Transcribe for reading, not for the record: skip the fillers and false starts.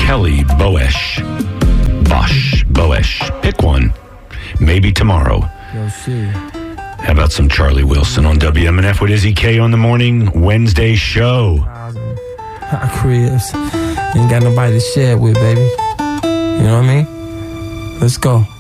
Kelly, Boesch. Pick one. Maybe tomorrow. Yo, shit. How about some Charlie Wilson on WMNF with Izzy K on the morning Wednesday show? Hot cribs. Ain't got nobody to share it with, baby. You know what I mean? Let's go.